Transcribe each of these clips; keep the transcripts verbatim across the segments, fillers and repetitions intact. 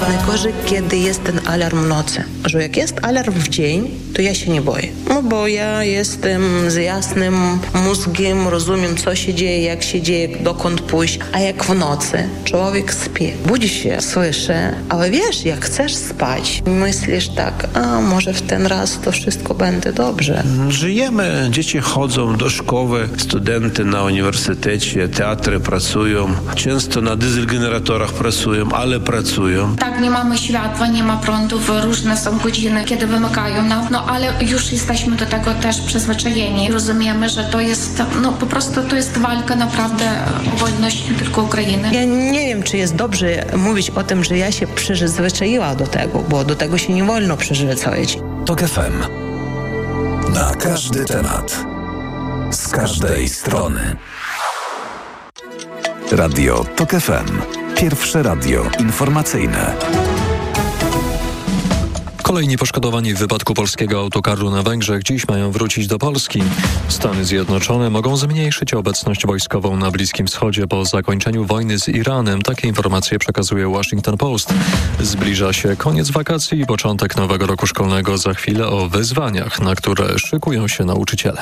Najgorzej, kiedy jest ten alarm w nocy. Że jak jest alarm w dzień, to ja się nie boję. No bo ja jestem z jasnym mózgiem, rozumiem, co się dzieje, jak się dzieje, dokąd pójść. A jak w nocy człowiek śpi, budzi się, słyszy, ale wiesz, jak chcesz spać, myślisz tak, a może w ten raz to wszystko będzie dobrze. Żyjemy, dzieci chodzą do szkoły, studenty na uniwersytecie, teatry pracują, często na dieselgeneratorach pracują, ale pracują. Tak, nie mamy światła, nie ma prądu, różne są godziny, kiedy wymykają nam, no ale już jesteśmy do tego też przyzwyczajeni. Rozumiemy, że to jest, no po prostu to jest walka naprawdę o wolność nie tylko Ukrainy. Ja nie wiem, czy jest dobrze mówić o tym, że ja się przyzwyczaiła do tego, bo do tego się nie wolno przyzwyczaić. TOK F M. Na każdy temat. Z każdej strony. Radio TOK F M. Pierwsze radio informacyjne. Kolejni poszkodowani w wypadku polskiego autokaru na Węgrzech dziś mają wrócić do Polski. Stany Zjednoczone mogą zmniejszyć obecność wojskową na Bliskim Wschodzie po zakończeniu wojny z Iranem. Takie informacje przekazuje Washington Post. Zbliża się koniec wakacji i początek nowego roku szkolnego. Za chwilę o wyzwaniach, na które szykują się nauczyciele.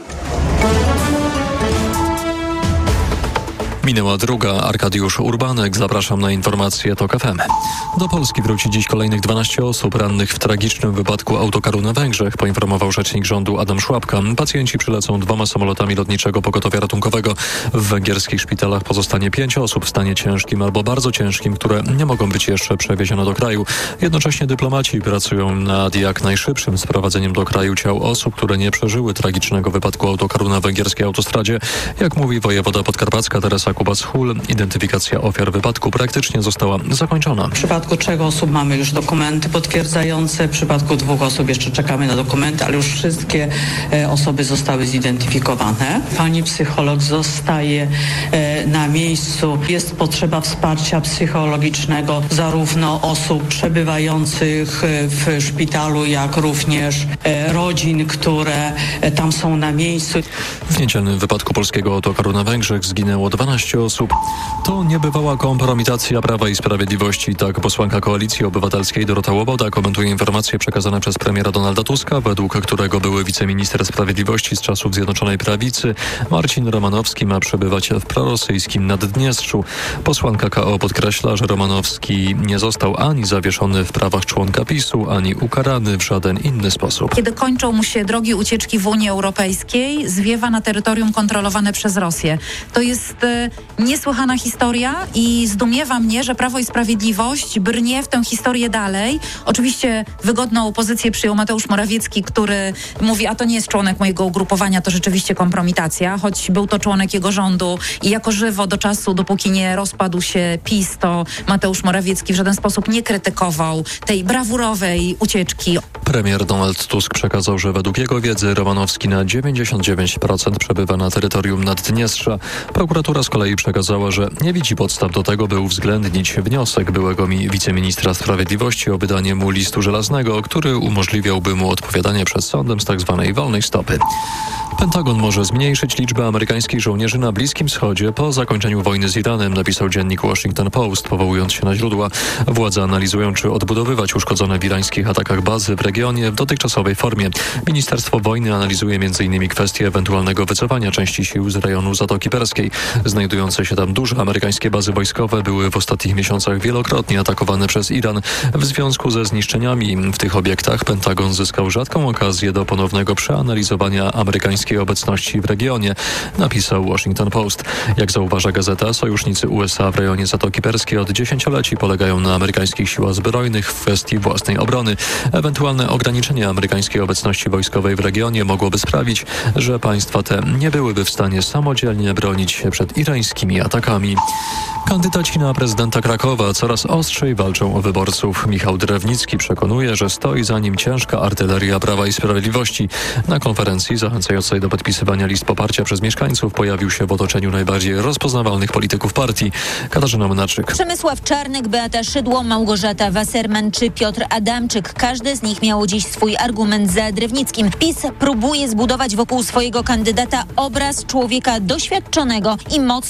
Minęła druga. Arkadiusz Urbanek. Zapraszam na informacje TOK F M. Do Polski wróci dziś kolejnych dwanaście osób rannych w tragicznym wypadku autokaru na Węgrzech, poinformował rzecznik rządu Adam Szłapka. Pacjenci przylecą dwoma samolotami lotniczego pogotowia ratunkowego. W węgierskich szpitalach pozostanie pięć osób w stanie ciężkim albo bardzo ciężkim, które nie mogą być jeszcze przewiezione do kraju. Jednocześnie dyplomaci pracują nad jak najszybszym sprowadzeniem do kraju ciał osób, które nie przeżyły tragicznego wypadku autokaru na węgierskiej autostradzie. Jak mówi wojewoda podkarpacka Teresa Kubas-Hul, identyfikacja ofiar wypadku praktycznie została zakończona. W przypadku trzech osób mamy już dokumenty potwierdzające, w przypadku dwóch osób jeszcze czekamy na dokumenty, ale już wszystkie e, osoby zostały zidentyfikowane. Pani psycholog zostaje e, na miejscu. Jest potrzeba wsparcia psychologicznego zarówno osób przebywających w szpitalu, jak również e, rodzin, które e, tam są na miejscu. W niedzielnym wypadku polskiego autokaru na Węgrzech zginęło dwanaście osób. To niebywała kompromitacja Prawa i Sprawiedliwości. Tak posłanka Koalicji Obywatelskiej Dorota Łoboda komentuje informacje przekazane przez premiera Donalda Tuska, według którego były wiceminister sprawiedliwości z czasów Zjednoczonej Prawicy Marcin Romanowski ma przebywać w prorosyjskim Naddniestrzu. Posłanka K O podkreśla, że Romanowski nie został ani zawieszony w prawach członka PiSu, ani ukarany w żaden inny sposób. Kiedy kończą mu się drogi ucieczki w Unii Europejskiej, zwiewa na terytorium kontrolowane przez Rosję. To jest e, niesłychana historia i zdumiewa mnie, że Prawo i Sprawiedliwość brnie w tę historię dalej. Oczywiście wygodną pozycję przyjął Mateusz Morawiecki, który mówi, a to nie jest członek mojego ugrupowania, to rzeczywiście kompromitacja, choć był to członek jego rządu i jako żywo do czasu, dopóki nie rozpadł się PiS, to Mateusz Morawiecki w żaden sposób nie krytykował tej brawurowej ucieczki. Premier Donald Tusk przekazał, że według jego wiedzy Romanowski na dziewięćdziesiąt dziewięć procent przebywa na terytorium Naddniestrza. Prokuratura z kolei przekazała, że nie widzi podstaw do tego, by uwzględnić wniosek byłego mi wiceministra sprawiedliwości o wydanie mu listu żelaznego, który umożliwiałby mu odpowiadanie przed sądem z tzw. wolnej stopy. Pentagon może zmniejszyć liczbę amerykańskich żołnierzy na Bliskim Wschodzie po zakończeniu wojny z Iranem, napisał dziennik Washington Post, powołując się na źródła. Władze analizują, czy odbudowywać uszkodzone w irańskich atakach bazy w regionie w dotychczasowej formie. Ministerstwo Wojny analizuje między innymi kwestię ewentualnego wycofania części sił z rejonu Zatoki Perskiej. Znajdujące się tam duże amerykańskie bazy wojskowe były w ostatnich miesiącach wielokrotnie atakowane przez Iran. W związku ze zniszczeniami w tych obiektach Pentagon zyskał rzadką okazję do ponownego przeanalizowania amerykańskiej obecności w regionie, napisał Washington Post. Jak zauważa gazeta, sojusznicy U S A w rejonie Zatoki Perskiej od dziesięcioleci polegają na amerykańskich siłach zbrojnych w kwestii własnej obrony. Ewentualne ograniczenie amerykańskiej obecności wojskowej w regionie mogłoby sprawić, że państwa te nie byłyby w stanie samodzielnie bronić się przed irańskimi atakami. Kandydaci na prezydenta Krakowa coraz ostrzej walczą o wyborców. Michał Drewnicki przekonuje, że stoi za nim ciężka artyleria Prawa i Sprawiedliwości. Na konferencji zachęcającej do podpisywania list poparcia przez mieszkańców pojawił się w otoczeniu najbardziej rozpoznawalnych polityków partii. Katarzyna Mnaczyk. Przemysław Czarnek, Beata Szydło, Małgorzata Wasserman czy Piotr Adamczyk. Każdy z nich miał dziś swój argument za Drewnickim. PiS próbuje zbudować wokół swojego kandydata obraz człowieka doświadczonego i mocno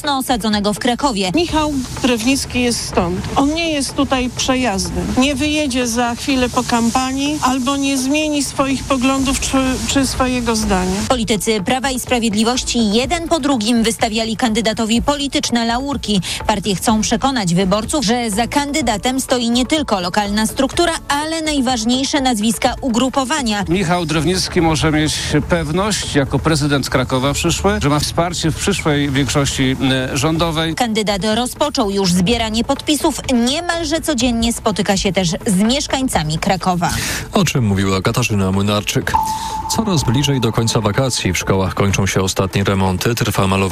mocno osadzonego w Krakowie. Michał Drewnicki jest stąd. On nie jest tutaj przejazdem. Nie wyjedzie za chwilę po kampanii albo nie zmieni swoich poglądów czy, czy swojego zdania. Politycy Prawa i Sprawiedliwości jeden po drugim wystawiali kandydatowi polityczne laurki. Partie chcą przekonać wyborców, że za kandydatem stoi nie tylko lokalna struktura, ale najważniejsze nazwiska ugrupowania. Michał Drewnicki może mieć pewność jako prezydent Krakowa przyszły, że ma wsparcie w przyszłej większości rządowej. Kandydat rozpoczął już zbieranie podpisów. Niemalże codziennie spotyka się też z mieszkańcami Krakowa. O czym mówiła Katarzyna Młynarczyk. Coraz bliżej do końca wakacji. W szkołach kończą się ostatnie remonty. Trwa malowanie